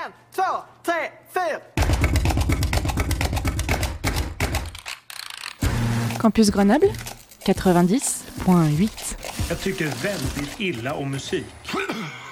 En, två, tre, fyra. Campus Grenoble 90.8. Jag tycker väldigt illa om musik.